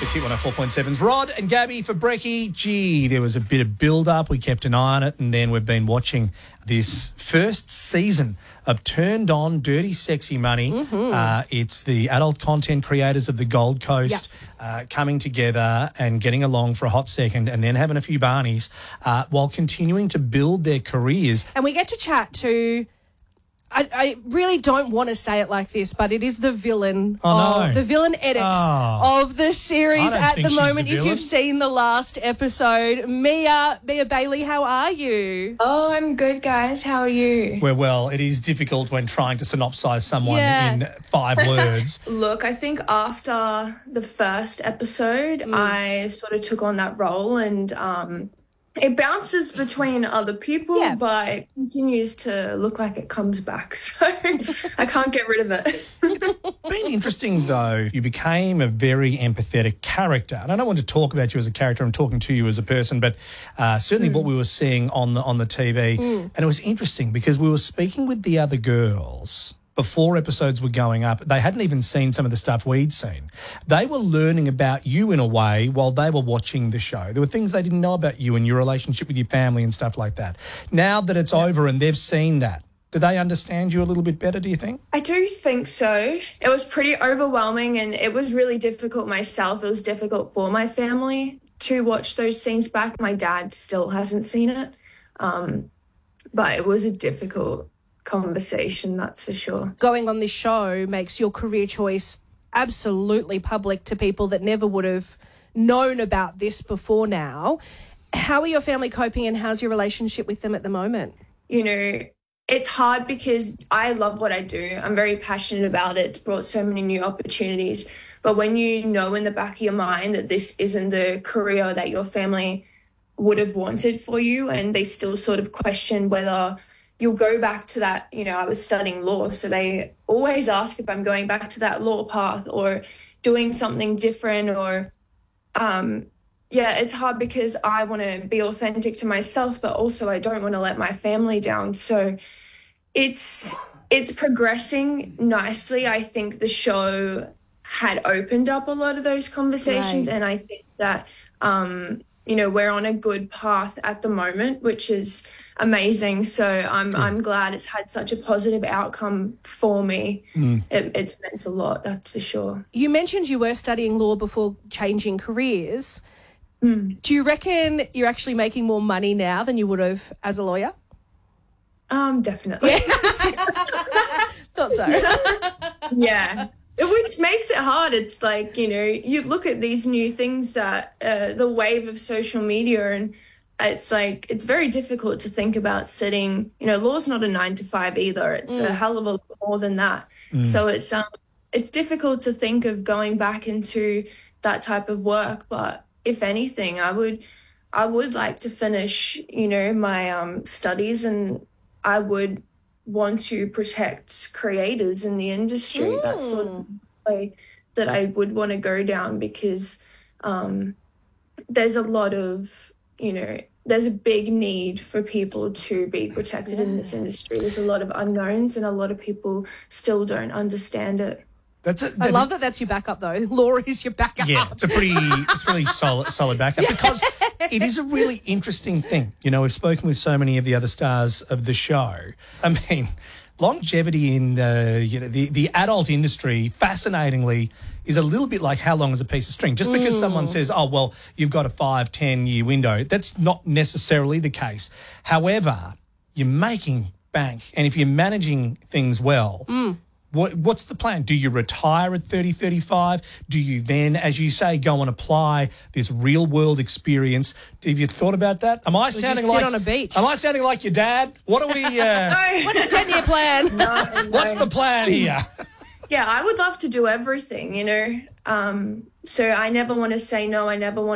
It's Hit 104.7's Rod and Gabby for Brekkie. Gee, there was a bit of build-up. We kept an eye on it, and then we've been watching this first season of Turned On Dirty Sexy Money. It's the adult content creators of the Gold Coast coming together and getting along for a hot second and then having a few barneys while continuing to build their careers. And we get to chat to... I really don't want to say it like this, but it is the villain the villain edit of the series at the moment. If you've seen the last episode, Mia Bailey, how are you? Oh, I'm good, guys. How are you? Well, it is difficult when trying to synopsize someone in 5 words. Look, I think after the first episode, I sort of took on that role and it bounces between other people, but it continues to look like it comes back. So I can't get rid of it. It's been interesting, though. You became a very empathetic character. And I don't want to talk about you as a character. I'm talking to you as a person. But certainly what we were seeing on the TV. And it was interesting because we were speaking with the other girls before episodes were going up. They hadn't even seen some of the stuff we'd seen. They were learning about you in a way while they were watching the show. There were things they didn't know about you and your relationship with your family and stuff like that. Now that it's over and they've seen that, do they understand you a little bit better, do you think? I do think so. It was pretty overwhelming and it was really difficult myself. It was difficult for my family to watch those scenes back. My dad still hasn't seen it. But it was a difficult conversation, that's for sure. Going on this show makes your career choice absolutely public to people that never would have known about this before now. How are your family coping and how's your relationship with them at the moment? You know, it's hard because I love what I do. I'm very passionate about it. It's brought so many new opportunities. But when you know in the back of your mind that this isn't the career that your family would have wanted for you, and they still sort of question whether you'll go back to that. You know, I was studying law, so they always ask if I'm going back to that law path or doing something different or, it's hard because I want to be authentic to myself, but also I don't want to let my family down. So it's progressing nicely. I think the show had opened up a lot of those conversations, and I think that, we're on a good path at the moment, which is amazing. So I'm glad it's had such a positive outcome for me. It's meant a lot, that's for sure. You mentioned you were studying law before changing careers. Do you reckon you're actually making more money now than you would have as a lawyer? Definitely. Thought so. Yeah. Which makes it hard. It's like, you look at these new things that the wave of social media, and it's like it's very difficult to think about sitting. Law's not a 9 to 5 either. It's a hell of a lot more than that. So it's difficult to think of going back into that type of work. But if anything, I would like to finish, my studies, and I would want to protect creators in the industry. That's sort of the way that I would want to go down because there's a lot of, there's a big need for people to be protected in this industry. There's a lot of unknowns and a lot of people still don't understand it. I love that that's your backup, though. Law is your backup. Yeah, it's really solid backup because it is a really interesting thing. We've spoken with so many of the other stars of the show. I mean, longevity in the adult industry, fascinatingly, is a little bit like how long is a piece of string. Just because someone says, oh, well, you've got a 5-10 year window, that's not necessarily the case. However, you're making bank, and if you're managing things well, what's the plan? Do you retire at 30, 35? Do you then, as you say, go and apply this real-world experience? Have you thought about that? Am I sounding like on a beach? Am I sounding like your dad? What are we? What's the 10-year plan? No. What's the plan here? Yeah, I would love to do everything, So I never want to say no. I never want